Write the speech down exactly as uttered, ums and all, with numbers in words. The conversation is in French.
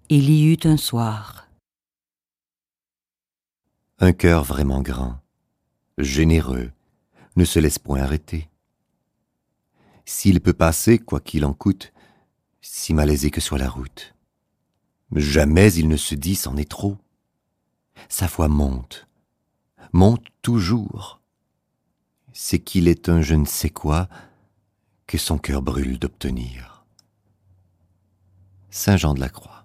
Il y eut un soir. Un cœur vraiment grand, généreux, ne se laisse point arrêter. S'il peut passer, quoi qu'il en coûte, si malaisée que soit la route, jamais il ne se dit c'en est trop. Sa foi monte, monte toujours. C'est qu'il est un je ne sais quoi que son cœur brûle d'obtenir. Saint Jean de la Croix.